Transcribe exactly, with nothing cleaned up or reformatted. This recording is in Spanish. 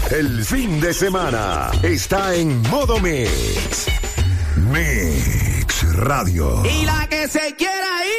El fin de semana está en modo Mix. Mix Radio. Y la que se quiera ir.